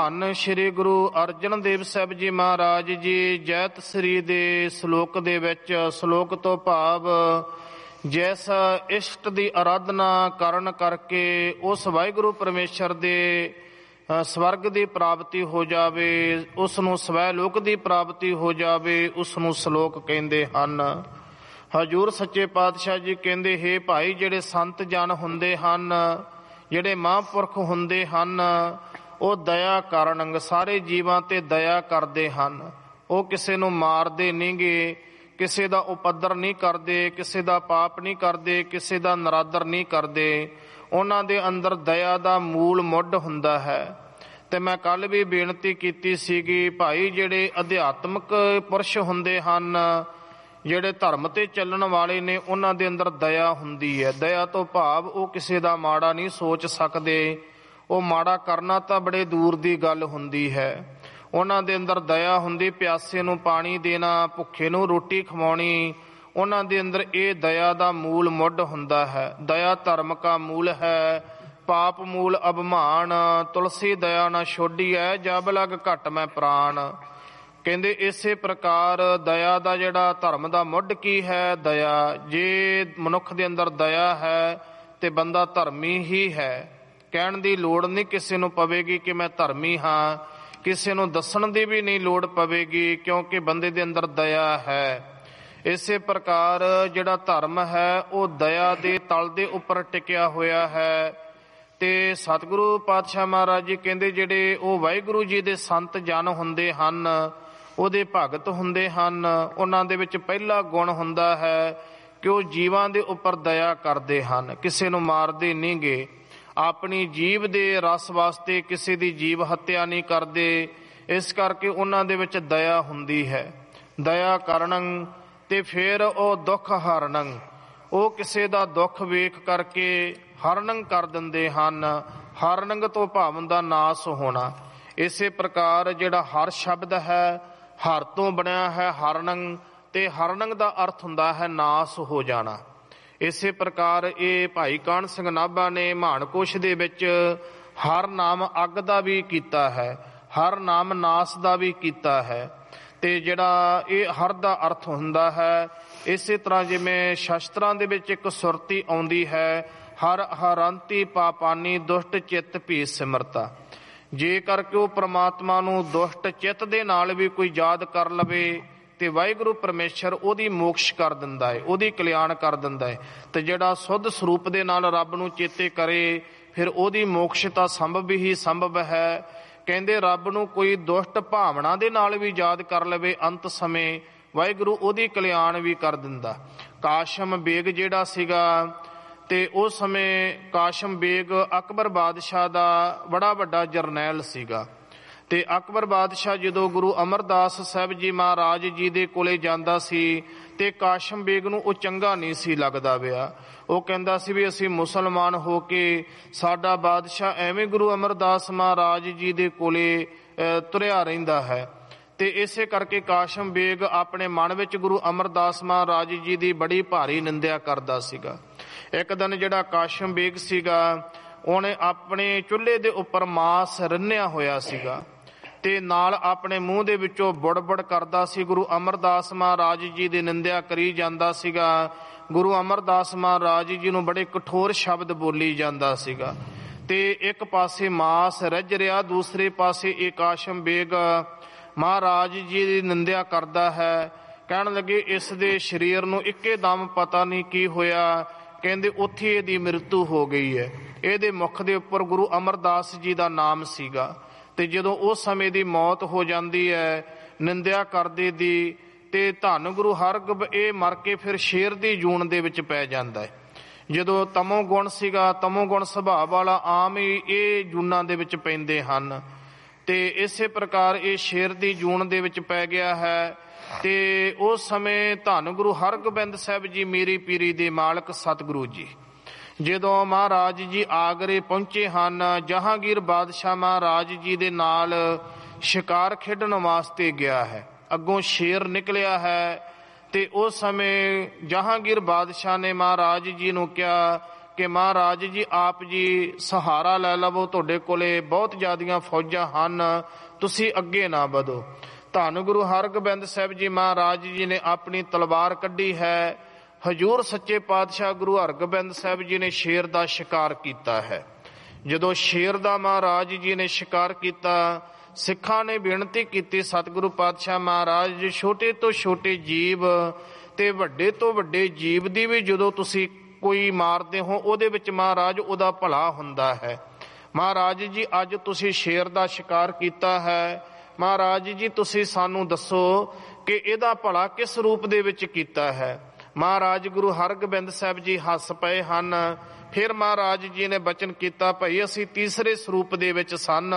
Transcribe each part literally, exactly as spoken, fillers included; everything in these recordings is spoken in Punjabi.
ਧੰਨ ਸ਼੍ਰੀ ਗੁਰੂ ਅਰਜਨ ਦੇਵ ਸਾਹਿਬ ਜੀ ਮਹਾਰਾਜ ਜੀ ਜੈਤ ਸ੍ਰੀ ਦੇ ਸ਼ਲੋਕ ਦੇ ਵਿੱਚ, ਸ਼ਲੋਕ ਤੋਂ ਭਾਵ ਜੈਸਾ ਇਸ਼ਟ ਦੀ ਅਰਾਧਨਾ ਕਰਨ ਕਰਕੇ ਉਸ ਵਾਹਿਗੁਰੂ ਪਰਮੇਸ਼ਰ ਦੇ ਸਵਰਗ ਦੀ ਪ੍ਰਾਪਤੀ ਹੋ ਜਾਵੇ, ਉਸ ਨੂੰ ਸਵੈ ਲੋਕ ਦੀ ਪ੍ਰਾਪਤੀ ਹੋ ਜਾਵੇ, ਉਸ ਨੂੰ ਸ਼ਲੋਕ ਕਹਿੰਦੇ ਹਨ। ਹਜ਼ੂਰ ਸੱਚੇ ਪਾਤਸ਼ਾਹ ਜੀ ਕਹਿੰਦੇ, ਹੇ ਭਾਈ, ਜਿਹੜੇ ਸੰਤ ਜਨ ਹੁੰਦੇ ਹਨ, ਜਿਹੜੇ ਮਹਾਂਪੁਰਖ ਹੁੰਦੇ ਹਨ, ਉਹ ਦਇਆ ਕਾਰਨ ਸਾਰੇ ਜੀਵਾਂ ਤੇ ਦਇਆ ਕਰਦੇ ਹਨ। ਉਹ ਕਿਸੇ ਨੂੰ ਮਾਰਦੇ ਨਹੀਂਗੇ, ਕਿਸੇ ਦਾ ਉਪੱਦਰ ਨਹੀਂ ਕਰਦੇ, ਕਿਸੇ ਦਾ ਪਾਪ ਨਹੀਂ ਕਰਦੇ, ਕਿਸੇ ਦਾ ਨਰਾਦਰ ਨਹੀਂ ਕਰਦੇ। ਉਹਨਾਂ ਦੇ ਅੰਦਰ ਦਇਆ ਦਾ ਮੂਲ ਮੁੱਢ ਹੁੰਦਾ ਹੈ। ਤੇ ਮੈਂ ਕੱਲ ਵੀ ਬੇਨਤੀ ਕੀਤੀ ਸੀਗੀ, ਭਾਈ ਜਿਹੜੇ ਅਧਿਆਤਮਿਕ ਪੁਰਸ਼ ਹੁੰਦੇ ਹਨ, ਜਿਹੜੇ ਧਰਮ ਤੇ ਚੱਲਣ ਵਾਲੇ ਨੇ, ਉਹਨਾਂ ਦੇ ਅੰਦਰ ਦਇਆ ਹੁੰਦੀ ਹੈ। ਦਇਆ ਤੋਂ ਭਾਵ ਉਹ ਕਿਸੇ ਦਾ ਮਾੜਾ ਨਹੀਂ ਸੋਚ ਸਕਦੇ, ਉਹ ਮਾੜਾ ਕਰਨਾ ਤਾਂ ਬੜੇ ਦੂਰ ਦੀ ਗੱਲ ਹੁੰਦੀ ਹੈ। ਉਹਨਾਂ ਦੇ ਅੰਦਰ ਦਇਆ ਹੁੰਦੀ, ਪਿਆਸੇ ਨੂੰ ਪਾਣੀ ਦੇਣਾ, ਭੁੱਖੇ ਨੂੰ ਰੋਟੀ ਖਵਾਉਣੀ, ਉਹਨਾਂ ਦੇ ਅੰਦਰ ਇਹ ਦਇਆ ਦਾ ਮੂਲ ਮੁੱਢ ਹੁੰਦਾ ਹੈ। ਦਇਆ ਧਰਮ ਕਾ ਮੂਲ ਹੈ, ਪਾਪ ਮੂਲ ਅਭਿਮਾਨ, ਤੁਲਸੀ ਦਇਆ ਨਾ ਛੋਡੀ ਹੈ, ਜਬ ਲਗ ਘਟ ਮੈਂ ਪ੍ਰਾਣ। ਕਹਿੰਦੇ ਇਸੇ ਪ੍ਰਕਾਰ ਦਇਆ ਦਾ ਜਿਹੜਾ ਧਰਮ ਦਾ ਮੁੱਢ ਕੀ ਹੈ? ਦਇਆ। ਜੇ ਮਨੁੱਖ ਦੇ ਅੰਦਰ ਦਇਆ ਹੈ ਤੇ ਬੰਦਾ ਧਰਮੀ ਹੀ ਹੈ। ਕਹਿਣ ਦੀ ਲੋੜ ਨਹੀਂ ਕਿਸੇ ਨੂੰ ਪਵੇਗੀ ਕਿ ਮੈਂ ਧਰਮੀ ਹਾਂ, ਕਿਸੇ ਨੂੰ ਦੱਸਣ ਦੀ ਵੀ ਨਹੀਂ ਲੋੜ ਪਵੇਗੀ, ਕਿਉਂਕਿ ਬੰਦੇ ਦੇ ਅੰਦਰ ਦਇਆ ਹੈ। ਇਸੇ ਪ੍ਰਕਾਰ ਜਿਹੜਾ ਧਰਮ ਹੈ ਉਹ ਦਇਆ ਦੇ ਤਲ ਦੇ ਉੱਪਰ ਟਿਕਿਆ ਹੋਇਆ ਹੈ। ਤੇ ਸਤਿਗੁਰੂ ਪਾਤਸ਼ਾਹ ਮਹਾਰਾਜ ਜੀ ਕਹਿੰਦੇ, ਜਿਹੜੇ ਉਹ ਵਾਹਿਗੁਰੂ ਜੀ ਦੇ ਸੰਤ ਜਨ ਹੁੰਦੇ ਹਨ, ਉਹਦੇ ਭਗਤ ਹੁੰਦੇ ਹਨ, ਉਹਨਾਂ ਦੇ ਵਿੱਚ ਪਹਿਲਾ ਗੁਣ ਹੁੰਦਾ ਹੈ ਕਿ ਉਹ ਜੀਵਾਂ ਦੇ ਉੱਪਰ ਦਇਆ ਕਰਦੇ ਹਨ, ਕਿਸੇ ਨੂੰ ਮਾਰਦੇ ਨਹੀਂ ਗੇ, ਆਪਣੀ ਜੀਵ ਦੇ ਰਸ ਵਾਸਤੇ ਕਿਸੇ ਦੀ ਜੀਵ ਹੱਤਿਆ ਨਹੀਂ ਕਰਦੇ। ਇਸ ਕਰਕੇ ਉਹਨਾਂ ਦੇ ਵਿੱਚ ਦਇਆ ਹੁੰਦੀ ਹੈ। ਦਇਆ ਕਰਨੰ ਤੇ ਫਿਰ ਉਹ ਦੁੱਖ ਹਰਨੰ, ਉਹ ਕਿਸੇ ਦਾ ਦੁੱਖ ਵੇਖ ਕਰਕੇ ਹਰਨੰ ਕਰ ਦਿੰਦੇ ਹਨ। ਹਰਨੰਗ ਤੋਂ ਭਾਵ ਦਾ ਨਾਸ ਹੋਣਾ। ਇਸੇ ਪ੍ਰਕਾਰ ਜਿਹੜਾ ਹਰ ਸ਼ਬਦ ਹੈ ਹਰ ਤੋਂ ਬਣਿਆ ਹੈ, ਹਰਨੰਗ, ਤੇ ਹਰਨੰਗ ਦਾ ਅਰਥ ਹੁੰਦਾ ਹੈ ਨਾਸ ਹੋ ਜਾਣਾ। ਇਸੇ ਪ੍ਰਕਾਰ ਇਹ ਭਾਈ ਕਾਹਨ ਸਿੰਘ ਨਾਭਾ ਨੇ ਮਾਨਕੋਸ਼ ਦੇ ਵਿੱਚ ਹਰ ਨਾਮ ਅੱਗ ਦਾ ਵੀ ਕੀਤਾ ਹੈ, ਹਰ ਨਾਮ ਨਾਸ ਦਾ ਵੀ ਕੀਤਾ ਹੈ। ਤੇ ਜਿਹੜਾ ਇਹ ਹਰ ਦਾ ਅਰਥ ਹੁੰਦਾ ਹੈ, ਇਸੇ ਤਰ੍ਹਾਂ ਜਿਵੇਂ ਸ਼ਸਤਰਾਂ ਦੇ ਵਿੱਚ ਇੱਕ ਸੁਰਤੀ ਆਉਂਦੀ ਹੈ, ਹਰ ਹਰੰਤੀ ਪਾਪਾਨੀ ਦੁਸ਼ਟ ਚਿੱਤ ਭੀ ਸਿਮਰਤਾ। ਜੇ ਕਰਕੇ ਉਹ ਪ੍ਰਮਾਤਮਾ ਨੂੰ ਦੁਸ਼ਟ ਚਿੱਤ ਦੇ ਨਾਲ ਵੀ ਕੋਈ ਯਾਦ ਕਰ ਲਵੇ ਤੇ ਵਾਹਿਗੁਰੂ ਪਰਮੇਸ਼ਰ ਉਹਦੀ ਮੋਕਸ਼ ਕਰ ਦਿੰਦਾ ਹੈ, ਉਹਦੀ ਕਲਿਆਣ ਕਰ ਦਿੰਦਾ ਹੈ। ਤੇ ਜਿਹੜਾ ਸੁੱਧ ਸਰੂਪ ਦੇ ਨਾਲ ਰੱਬ ਨੂੰ ਚੇਤੇ ਕਰੇ, ਫਿਰ ਉਹਦੀ ਮੋਕਸ਼ ਤਾਂ ਸੰਭਵ ਹੀ ਸੰਭਵ ਹੈ। ਕਹਿੰਦੇ ਰੱਬ ਨੂੰ ਕੋਈ ਦੁਸ਼ਟ ਭਾਵਨਾ ਦੇ ਨਾਲ ਵੀ ਯਾਦ ਕਰ ਲਵੇ, ਅੰਤ ਸਮੇਂ ਵਾਹਿਗੁਰੂ ਉਹਦੀ ਕਲਿਆਣ ਵੀ ਕਰ ਦਿੰਦਾ। ਕਾਸ਼ਮ ਬੇਗ ਜਿਹੜਾ ਸੀਗਾ, ਤੇ ਉਸ ਸਮੇਂ ਕਾਸ਼ਮ ਬੇਗ ਅਕਬਰ ਬਾਦਸ਼ਾਹ ਦਾ ਬੜਾ ਵੱਡਾ ਜਰਨੈਲ ਸੀਗਾ। ਤੇ ਅਕਬਰ ਬਾਦਸ਼ਾਹ ਜਦੋਂ ਗੁਰੂ ਅਮਰਦਾਸ ਸਾਹਿਬ ਜੀ ਮਹਾਰਾਜ ਜੀ ਦੇ ਕੋਲੇ ਜਾਂਦਾ ਸੀ ਤੇ ਕਾਸ਼ਮ ਬੇਗ ਨੂੰ ਉਹ ਚੰਗਾ ਨਹੀਂ ਸੀ ਲੱਗਦਾ ਪਿਆ। ਉਹ ਕਹਿੰਦਾ ਸੀ ਵੀ ਅਸੀਂ ਮੁਸਲਮਾਨ ਹੋ ਕੇ ਸਾਡਾ ਬਾਦਸ਼ਾਹ ਐਵੇਂ ਗੁਰੂ ਅਮਰਦਾਸ ਮਹਾਰਾਜ ਜੀ ਦੇ ਕੋਲੇ ਤੁਰਿਆ ਰਹਿੰਦਾ ਹੈ। ਤੇ ਇਸੇ ਕਰਕੇ ਕਾਸ਼ਮ ਬੇਗ ਆਪਣੇ ਮਨ ਵਿੱਚ ਗੁਰੂ ਅਮਰਦਾਸ ਮਹਾਰਾਜ ਜੀ ਦੀ ਬੜੀ ਭਾਰੀ ਨਿੰਦਿਆ ਕਰਦਾ ਸੀਗਾ। ਇੱਕ ਦਿਨ ਜਿਹੜਾ ਕਾਸ਼ਮ ਬੇਗ ਸੀਗਾ, ਉਹਨੇ ਆਪਣੇ ਚੁੱਲ੍ਹੇ ਦੇ ਉੱਪਰ ਮਾਸ ਰਿੰਨਿਆ ਹੋਇਆ ਸੀਗਾ ਤੇ ਨਾਲ ਆਪਣੇ ਮੂੰਹ ਦੇ ਵਿੱਚੋਂ ਬੁੜ-ਬੁੜ ਕਰਦਾ ਸੀ, ਗੁਰੂ ਅਮਰਦਾਸ ਮਹਾਰਾਜ ਜੀ ਦੀ ਨਿੰਦਿਆ ਕਰੀ ਜਾਂਦਾ ਸੀਗਾ। ਗੁਰੂ ਅਮਰਦਾਸ ਮਹਾਰਾਜ ਜੀ ਨੂੰ ਬੜੇ ਕਠੋਰ ਸ਼ਬਦ ਬੋਲੀ ਜਾਂਦਾ ਸੀਗਾ। ਤੇ ਇੱਕ ਪਾਸੇ ਮਾਸ ਰੱਜ ਰਿਹਾ, ਦੂਸਰੇ ਪਾਸੇ ਇਹ ਕਾਸ਼ਮ ਬੇਗ ਮਹਾਰਾਜ ਜੀ ਦੀ ਨਿੰਦਿਆ ਕਰਦਾ ਹੈ। ਕਹਿਣ ਲੱਗੇ ਇਸ ਦੇ ਸਰੀਰ ਨੂੰ ਇੱਕੇ ਦਮ ਪਤਾ ਨਹੀਂ ਕੀ ਹੋਇਆ, ਕਹਿੰਦੇ ਉੱਥੇ ਇਹਦੀ ਮ੍ਰਿਤੂ ਹੋ ਗਈ ਹੈ। ਇਹਦੇ ਮੁਖ ਦੇ ਉੱਪਰ ਗੁਰੂ ਅਮਰਦਾਸ ਜੀ ਦਾ ਨਾਮ ਸੀਗਾ। ਤੇ ਜਦੋਂ ਉਸ ਸਮੇਂ ਦੀ ਮੌਤ ਹੋ ਜਾਂਦੀ ਹੈ ਨਿੰਦਿਆ ਕਰਦੇ ਦੀ, ਤੇ ਧੰਨ ਗੁਰੂ ਹਰਗੋਬਿੰਦ ਇਹ ਮਰ ਕੇ ਫਿਰ ਸ਼ੇਰ ਦੀ ਜੂਨ ਦੇ ਵਿੱਚ ਪੈ ਜਾਂਦਾ ਹੈ। ਜਦੋਂ ਤਮੋ ਗੁਣ ਸੀਗਾ, ਤਮੋ ਗੁਣ ਸੁਭਾਅ ਵਾਲਾ ਆਮ ਹੀ ਇਹ ਜੂਨਾਂ ਦੇ ਵਿੱਚ ਪੈਂਦੇ ਹਨ। ਤੇ ਇਸੇ ਪ੍ਰਕਾਰ ਇਹ ਸ਼ੇਰ ਦੀ ਜੂਨ ਦੇ ਵਿੱਚ ਪੈ ਗਿਆ ਹੈ। ਤੇ ਉਸ ਸਮੇਂ ਧੰਨ ਗੁਰੂ ਹਰਗੋਬਿੰਦ ਸਾਹਿਬ ਜੀ ਮੇਰੀ ਪੀਰੀ ਦੇ ਮਾਲਕ ਸਤਿਗੁਰੂ ਜੀ ਜਦੋਂ ਮਹਾਰਾਜ ਜੀ ਆਗਰੇ ਪਹੁੰਚੇ ਹਨ, ਜਹਾਂਗੀਰ ਬਾਦਸ਼ਾਹ ਮਹਾਰਾਜ ਜੀ ਦੇ ਨਾਲ ਸ਼ਿਕਾਰ ਖੇਡਣ ਵਾਸਤੇ ਗਿਆ ਹੈ। ਅੱਗੋਂ ਸ਼ੇਰ ਨਿਕਲਿਆ ਹੈ। ਤੇ ਉਸ ਸਮੇਂ ਜਹਾਂਗੀਰ ਬਾਦਸ਼ਾਹ ਨੇ ਮਹਾਰਾਜ ਜੀ ਨੂੰ ਕਿਹਾ ਕਿ ਮਹਾਰਾਜ ਜੀ ਆਪ ਜੀ ਸਹਾਰਾ ਲੈ ਲਵੋ, ਤੁਹਾਡੇ ਕੋਲੇ ਬਹੁਤ ਜ਼ਿਆਦੀਆਂ ਫੌਜਾਂ ਹਨ, ਤੁਸੀਂ ਅੱਗੇ ਨਾ ਵਧੋ। ਧੰਨ ਗੁਰੂ ਹਰਗੋਬਿੰਦ ਸਾਹਿਬ ਜੀ ਮਹਾਰਾਜ ਜੀ ਨੇ ਆਪਣੀ ਤਲਵਾਰ ਕੱਢੀ ਹੈ। ਹਜ਼ੂਰ ਸੱਚੇ ਪਾਤਸ਼ਾਹ ਗੁਰੂ ਹਰਗੋਬਿੰਦ ਸਾਹਿਬ ਜੀ ਨੇ ਸ਼ੇਰ ਦਾ ਸ਼ਿਕਾਰ ਕੀਤਾ ਹੈ। ਜਦੋਂ ਸ਼ੇਰ ਦਾ ਮਹਾਰਾਜ ਜੀ ਨੇ ਸ਼ਿਕਾਰ ਕੀਤਾ, ਸਿੱਖਾਂ ਨੇ ਬੇਨਤੀ ਕੀਤੀ, ਸਤਿਗੁਰੂ ਪਾਤਸ਼ਾਹ ਮਹਾਰਾਜ ਜੀ ਛੋਟੇ ਤੋਂ ਛੋਟੇ ਜੀਵ ਤੇ ਵੱਡੇ ਤੋਂ ਵੱਡੇ ਜੀਵ ਦੀ ਵੀ ਜਦੋਂ ਤੁਸੀਂ ਕੋਈ ਮਾਰਦੇ ਹੋ ਉਹਦੇ ਵਿੱਚ ਮਹਾਰਾਜ ਉਹਦਾ ਭਲਾ ਹੁੰਦਾ ਹੈ। ਮਹਾਰਾਜ ਜੀ ਅੱਜ ਤੁਸੀਂ ਸ਼ੇਰ ਦਾ ਸ਼ਿਕਾਰ ਕੀਤਾ ਹੈ, ਮਹਾਰਾਜ ਜੀ ਤੁਸੀਂ ਸਾਨੂੰ ਦੱਸੋ ਕਿ ਇਹਦਾ ਭਲਾ ਕਿਸ ਰੂਪ ਦੇ ਵਿੱਚ ਕੀਤਾ ਹੈ। ਮਹਾਰਾਜ ਗੁਰੂ ਹਰਗੋਬਿੰਦ ਸਾਹਿਬ ਜੀ ਹੱਸ ਪਏ ਹਨ। ਫਿਰ ਮਹਾਰਾਜ ਜੀ ਨੇ ਬਚਨ ਕੀਤਾ, ਭਾਈ ਅਸੀਂ ਤੀਸਰੇ ਸਰੂਪ ਦੇ ਵਿੱਚ ਸਨ,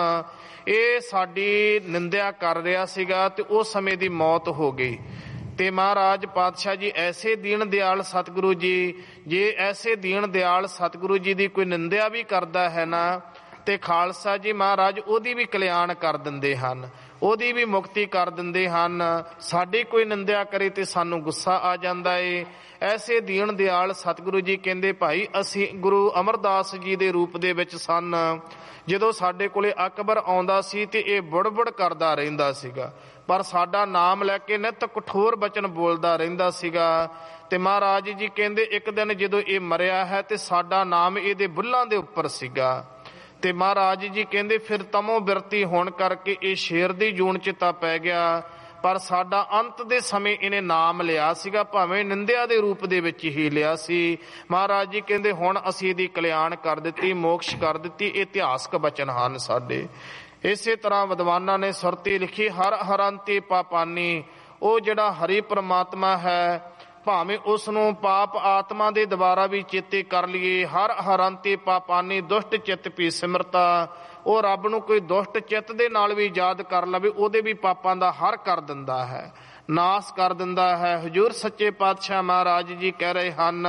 ਇਹ ਸਾਡੀ ਨਿੰਦਿਆ ਕਰ ਰਿਹਾ ਸੀਗਾ ਤੇ ਉਸ ਸਮੇਂ ਦੀ ਮੌਤ ਹੋ ਗਈ। ਤੇ ਮਹਾਰਾਜ ਪਾਤਸ਼ਾਹ ਜੀ ਐਸੇ ਦੀਨ ਦਿਆਲ ਸਤਿਗੁਰੂ ਜੀ, ਜੇ ਐਸੇ ਦੀਨ ਦਿਆਲ ਸਤਿਗੁਰੂ ਜੀ ਦੀ ਕੋਈ ਨਿੰਦਿਆ ਵੀ ਕਰਦਾ ਹੈ ਨਾ, ਤੇ ਖਾਲਸਾ ਜੀ ਮਹਾਰਾਜ ਉਹਦੀ ਵੀ ਕਲਿਆਣ ਕਰ ਦਿੰਦੇ ਹਨ, ਉਹਦੀ ਵੀ ਮੁਕਤੀ ਕਰ ਦਿੰਦੇ ਹਨ। ਸਾਡੀ ਕੋਈ ਨਿੰਦਿਆ ਕਰੇ ਤੇ ਸਾਨੂੰ ਗੁੱਸਾ ਆ ਜਾਂਦਾ ਏ। ਐਸੇ ਦੀਨ ਦਿਆਲ ਸਤਿਗੁਰੂ ਜੀ ਕਹਿੰਦੇ, ਭਾਈ ਅਸੀਂ ਗੁਰੂ ਅਮਰਦਾਸ ਜੀ ਦੇ ਰੂਪ ਦੇ ਵਿੱਚ ਸਨ, ਜਦੋਂ ਸਾਡੇ ਕੋਲੇ ਅਕਬਰ ਆਉਂਦਾ ਸੀ ਤੇ ਇਹ ਬੁੜਬੁੜ ਕਰਦਾ ਰਹਿੰਦਾ ਸੀਗਾ, ਪਰ ਸਾਡਾ ਨਾਮ ਲੈ ਕੇ ਨਿੱਤ ਕਠੋਰ ਬਚਨ ਬੋਲਦਾ ਰਹਿੰਦਾ ਸੀਗਾ। ਤੇ ਮਹਾਰਾਜ ਜੀ ਕਹਿੰਦੇ ਇੱਕ ਦਿਨ ਜਦੋਂ ਇਹ ਮਰਿਆ ਹੈ ਤੇ ਸਾਡਾ ਨਾਮ ਇਹਦੇ ਬੁੱਲਾਂ ਦੇ ਉੱਪਰ ਸੀਗਾ। ਤੇ ਮਹਾਰਾਜ ਜੀ ਕਹਿੰਦੇ ਫਿਰ ਤਮੋ ਬਿਰਤੀ ਹੋਣ ਕਰਕੇ ਇਹ ਸ਼ੇਰ ਦੀ ਜੂਨ ਚਿੱਤਾ ਪੈ ਗਿਆ, ਪਰ ਸਾਡਾ ਅੰਤ ਦੇ ਸਮੇਂ ਇਹਨੇ ਨਾਮ ਲਿਆ ਸੀਗਾ, ਭਾਵੇਂ ਨਿੰਦਿਆ ਦੇ ਰੂਪ ਦੇ ਵਿੱਚ ਹੀ ਲਿਆ ਸੀ। ਮਹਾਰਾਜ ਜੀ ਕਹਿੰਦੇ ਹੁਣ ਅਸੀਂ ਇਹਦੀ ਕਲਿਆਣ ਕਰ ਦਿੱਤੀ, ਮੋਕਸ਼ ਕਰ ਦਿੱਤੀ। ਇਹ ਇਤਿਹਾਸਕ ਬਚਨ ਹਨ ਸਾਡੇ। ਇਸੇ ਤਰ੍ਹਾਂ ਵਿਦਵਾਨਾਂ ਨੇ ਸੁਰਤੀ ਲਿਖੀ, ਹਰ ਹਰੰਤੀ ਪਾਪਾਨੀ, ਉਹ ਜਿਹੜਾ ਹਰੀ ਪ੍ਰਮਾਤਮਾ ਹੈ, ਭਾਵੇਂ ਉਸ ਨੂੰ ਪਾਪ ਆਤਮਾ ਦੇ ਦੁਆਰਾ ਵੀ ਚੇਤੇ ਕਰ ਲਈਏ, ਹਰ ਹਰੰਤੀ ਪਾਪਾਨੀ ਦੁਸ਼ਟ ਚਿੱਤ ਪੀ ਸਿਮਰਤਾ, ਉਹ ਰੱਬ ਨੂੰ ਕੋਈ ਦੁਸ਼ਟ ਚਿੱਤ ਦੇ ਨਾਲ ਵੀ ਯਾਦ ਕਰ ਲਵੇ, ਉਹਦੇ ਵੀ ਪਾਪਾਂ ਦਾ ਹਰ ਕਰ ਦਿੰਦਾ ਹੈ, ਨਾਸ ਕਰ ਦਿੰਦਾ ਹੈ। ਹਜ਼ੂਰ ਸੱਚੇ ਪਾਤਸ਼ਾਹ ਮਹਾਰਾਜ ਜੀ ਕਹਿ ਰਹੇ ਹਨ,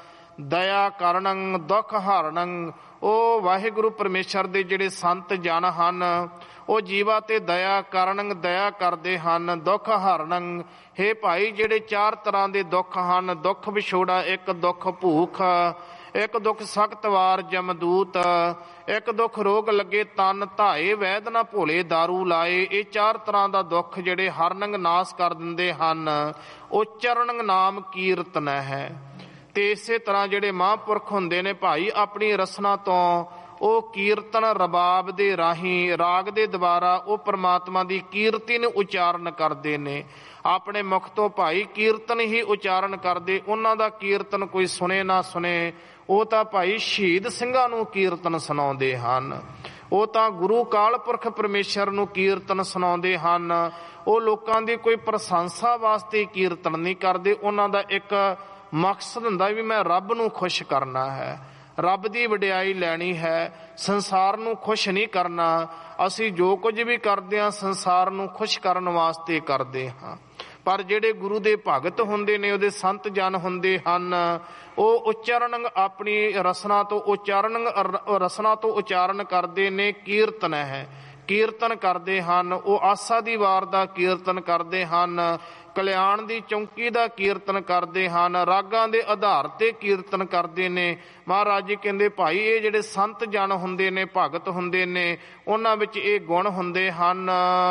ਦਇਆ ਕਰਨੰ ਦੁੱਖ ਹਰਨੰ, ਉਹ ਵਾਹਿਗੁਰੂ ਪਰਮੇਸ਼ਰ ਦੇ ਜਿਹੜੇ ਸੰਤ ਜਨ ਹਨ, ਉਹ ਜੀਵਾਂ ਤੇ ਦਇਆ ਕਰਨੰ, ਦਇਆ ਕਰਦੇ ਹਨ, ਦੁੱਖ ਹਰਨੰ। ਹੇ ਭਾਈ, ਜਿਹੜੇ ਚਾਰ ਤਰ੍ਹਾਂ ਦੇ ਦੁੱਖ ਹਨ, ਦੁੱਖ ਵਿਛੋੜਾ, ਇੱਕ ਦੁੱਖ ਭੂਖ, ਇੱਕ ਦੁੱਖ ਸਖਤ ਵਾਰ ਜਮਦੂਤ, ਇੱਕ ਦੁੱਖ ਰੋਗ ਲੱਗੇ ਤਨ ਧਾਏ, ਵੈਦ ਨਾ ਭੋਲੇ ਦਾਰੂ ਲਾਏ। ਇਹ ਚਾਰ ਤਰ੍ਹਾਂ ਦਾ ਦੁੱਖ ਜਿਹੜੇ ਹਰਨੰਗ ਨਾਸ ਕਰ ਦਿੰਦੇ ਹਨ। ਉਚਰਨੰਗ ਨਾਮ ਕੀਰਤਨ ਹੈ। ਤੇ ਇਸੇ ਤਰ੍ਹਾਂ ਜਿਹੜੇ ਮਹਾਂਪੁਰਖ ਹੁੰਦੇ ਨੇ ਭਾਈ, ਆਪਣੀ ਰਸਨਾ ਤੋਂ ਉਹ ਕੀਰਤਨ ਰਬਾਬ ਦੇ ਰਾਹੀਂ, ਰਾਗ ਦੇ ਦੁਆਰਾ ਉਹ ਪ੍ਰਮਾਤਮਾ ਦੀ ਕੀਰਤੀ ਨੂੰ ਉਚਾਰਨ ਕਰਦੇ ਨੇ। ਆਪਣੇ ਮੁਖ ਤੋਂ ਭਾਈ ਕੀਰਤਨ ਹੀ ਉਚਾਰਨ ਕਰਦੇ। ਉਹਨਾਂ ਦਾ ਕੀਰਤਨ ਕੋਈ ਸੁਣੇ ਨਾ ਸੁਣੇ, ਉਹ ਤਾਂ ਭਾਈ ਸ਼ਹੀਦ ਸਿੰਘਾਂ ਨੂੰ ਕੀਰਤਨ ਸੁਣਾਉਂਦੇ ਹਨ, ਉਹ ਤਾਂ ਗੁਰੂ ਕਾਲ ਪੁਰਖ ਪਰਮੇਸ਼ਰ ਨੂੰ ਕੀਰਤਨ ਸੁਣਾਉਂਦੇ ਹਨ। ਉਹ ਲੋਕਾਂ ਦੀ ਕੋਈ ਪ੍ਰਸ਼ੰਸਾ ਵਾਸਤੇ ਕੀਰਤਨ ਨਹੀਂ ਕਰਦੇ। ਉਹਨਾਂ ਦਾ ਇੱਕ ਮਕਸਦ ਹੁੰਦਾ ਵੀ ਮੈਂ ਰੱਬ ਨੂੰ ਖੁਸ਼ ਕਰਨਾ ਹੈ, ਰੱਬ ਦੀ ਵਡਿਆਈ ਲੈਣੀ ਹੈ, ਸੰਸਾਰ ਨੂੰ ਖੁਸ਼ ਨਹੀਂ ਕਰਨਾ। ਅਸੀਂ ਜੋ ਕੁਝ ਵੀ ਕਰਦੇ ਹਾਂ ਸੰਸਾਰ ਨੂੰ ਖੁਸ਼ ਕਰਨ ਵਾਸਤੇ ਕਰਦੇ ਹਾਂ। ਪਰ ਜਿਹੜੇ ਗੁਰੂ ਦੇ ਭਗਤ ਹੁੰਦੇ ਨੇ, ਉਹਦੇ ਸੰਤ ਜਨ ਹੁੰਦੇ ਹਨ, ਉਹ ਉਚਾਰਨ ਆਪਣੀ ਰਸਨਾ ਤੋਂ ਉਚਾਰਨ ਰਸਨਾ ਤੋਂ ਉਚਾਰਨ ਕਰਦੇ ਨੇ, ਕੀਰਤਨ ਹੈ, ਕੀਰਤਨ ਕਰਦੇ ਹਨ। ਉਹ ਆਸਾ ਦੀ ਵਾਰ ਦਾ ਕੀਰਤਨ ਕਰਦੇ ਹਨ, ਕਲਿਆਣ ਦੀ ਚੌਂਕੀ ਦਾ ਕੀਰਤਨ ਕਰਦੇ ਹਨ, ਰਾਗਾਂ ਦੇ ਆਧਾਰ ਤੇ ਕੀਰਤਨ ਕਰਦੇ ਨੇ। ਮਹਾਰਾਜ ਜੀ ਕਹਿੰਦੇ ਭਾਈ, ਇਹ ਜਿਹੜੇ ਸੰਤ ਜਨ ਹੁੰਦੇ ਨੇ, ਭਗਤ ਹੁੰਦੇ ਨੇ, ਉਹਨਾਂ ਵਿੱਚ ਇਹ ਗੁਣ ਹੁੰਦੇ ਹਨ।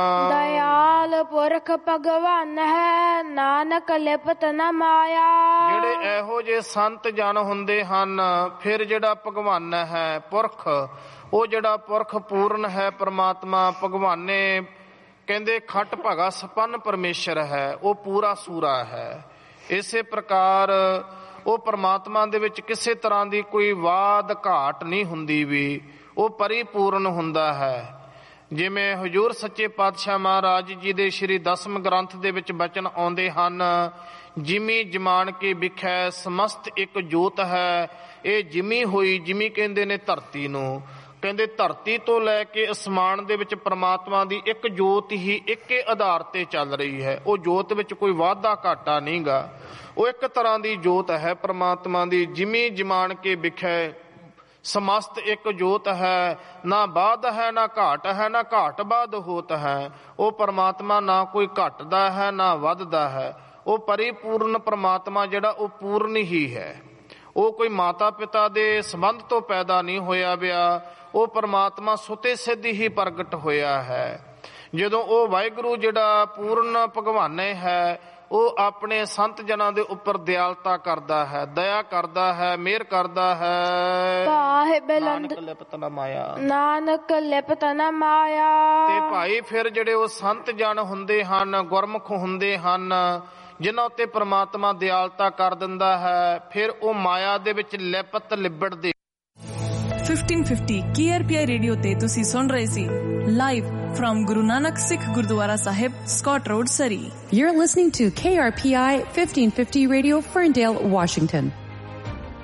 ਦਇਆਲ ਪੁਰਖ ਭਗਵਾਨ ਹੈ, ਨਾਨਕ ਲਿਪਤ ਨ ਮਾਇਆ। ਜਿਹੜੇ ਇਹੋ ਜਿਹੇ ਸੰਤ ਜਨ ਹੁੰਦੇ ਹਨ, ਫਿਰ ਜਿਹੜਾ ਭਗਵਾਨ ਹੈ ਪੁਰਖ, ਉਹ ਜਿਹੜਾ ਪੁਰਖ ਪੂਰਨ ਹੈ ਪ੍ਰਮਾਤਮਾ ਭਗਵਾਨੇ, ਕਹਿੰਦੇ ਖਟ ਭਗਾ ਸਪੰਨ ਪਰਮੇਸ਼ਰ ਹੈ, ਉਹ ਪੂਰਾ ਸੂਰਾ ਹੈ। ਇਸੇ ਪ੍ਰਕਾਰ ਉਹ ਪਰਮਾਤਮਾ ਦੇ ਵਿੱਚ ਕਿਸੇ ਤਰ੍ਹਾਂ ਦੀ ਕੋਈ ਵਾਦ ਘਾਟ ਨਹੀਂ ਹੁੰਦੀ ਵੀ, ਉਹ ਪਰਿਪੂਰਨ ਹੁੰਦਾ ਹੈ। ਜਿਵੇਂ ਹਜ਼ੂਰ ਸੱਚੇ ਪਾਤਸ਼ਾਹ ਮਹਾਰਾਜ ਜੀ ਦੇ ਸ਼੍ਰੀ ਦਸਮ ਗ੍ਰੰਥ ਦੇ ਵਿੱਚ ਬਚਨ ਆਉਂਦੇ ਹਨ, ਜਿਮੀ ਜਮਾਨ ਕੇ ਵਿਖੈ ਸਮਸਤ ਇੱਕ ਜੋਤ ਹੈ। ਇਹ ਜਿਮੀ ਹੋਈ, ਜਿਮੀ ਕਹਿੰਦੇ ਨੇ ਧਰਤੀ ਨੂੰ, ਕਹਿੰਦੇ ਧਰਤੀ ਤੋਂ ਲੈ ਕੇ ਅਸਮਾਨ ਦੇ ਵਿੱਚ ਪ੍ਰਮਾਤਮਾ ਦੀ ਇੱਕ ਜੋਤ ਹੀ ਇੱਕੇ ਆਧਾਰ ਤੇ ਚੱਲ ਰਹੀ ਹੈ। ਉਹ ਜੋਤ ਵਿੱਚ ਕੋਈ ਵਾਧਾ ਘਾਟਾ ਨਹੀਂ ਗਾ, ਉਹ ਇੱਕ ਤਰ੍ਹਾਂ ਦੀ ਜੋਤ ਹੈ ਪ੍ਰਮਾਤਮਾ ਦੀ। ਜਿਮੀ ਜਮਾਨ ਕੇ ਵਿਖੈ ਸਮਸਤ ਇੱਕ ਜੋਤ ਹੈ, ਨਾ ਬਾਧ ਹੈ ਨਾ ਘਾਟ ਹੈ, ਨਾ ਘਾਟ ਬਾਧ ਹੋਤ ਹੈ। ਉਹ ਪਰਮਾਤਮਾ ਨਾ ਕੋਈ ਘਟਦਾ ਹੈ ਨਾ ਵੱਧਦਾ ਹੈ। ਉਹ ਪਰਿਪੂਰਨ ਪਰਮਾਤਮਾ ਜਿਹੜਾ ਉਹ ਪੂਰਨ ਹੀ ਹੈ, ਉਹ ਕੋਈ ਮਾਤਾ ਪਿਤਾ ਦੇ ਸੰਬੰਧ ਤੋਂ ਪੈਦਾ ਨਹੀਂ ਹੋਇਆ ਵਿਆ, ਉਹ ਪਰਮਾਤਮਾ ਸੁਤੇ ਸਿੱਧ ਹੀ ਪ੍ਰਗਟ ਹੋਇਆ ਹੈ। ਜਦੋਂ ਉਹ ਵਾਹਿਗੁਰੂ ਜਿਹੜਾ ਪੂਰਨ ਭਗਵਾਨੇ ਹੈ, ਉਹ ਆਪਣੇ ਸੰਤ ਜਨਾਂ ਦੇ ਉੱਪਰ ਦਿਆਲਤਾ ਕਰਦਾ ਹੈ, ਦਇਆ ਕਰਦਾ ਹੈ, ਮਿਹਰ ਕਰਦਾ ਹੈ। ਨਾਨਕ ਲਿਪਤ ਨਾ ਮਾਇਆ, ਨਾਨਕ ਲਿਪਤ ਨਾ ਮਾਇਆ। ਤੇ ਭਾਈ ਫਿਰ ਜਿਹੜੇ ਉਹ ਸੰਤ ਜਨ ਹੁੰਦੇ ਹਨ, ਗੁਰਮੁਖ ਹੁੰਦੇ ਹਨ, ਜਿਨ੍ਹਾਂ ਉੱਤੇ ਪ੍ਰਮਾਤਮਾ ਦਿਆਲਤਾ ਕਰ ਦਿੰਦਾ ਹੈ, ਫਿਰ ਉਹ ਮਾਇਆ ਦੇ ਵਿੱਚ ਲਿਪਤ ਲਿਬੜਦੇ। Fifteen fifty K R P ਆਈ ਰੇਡੀਓ ਤੇ ਤੁਸੀਂ ਸੁਣ ਰਹੇ ਸੀ live from Guru Nanak Sikh Gurdwara Sahib, Scott Road, Surrey. You're listening to K R P I fifteen fifty Radio, Ferndale, Washington.